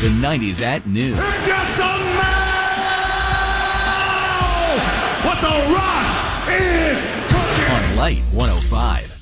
The 90s at noon. Just a man! What the Rock is cooking! On Light 105.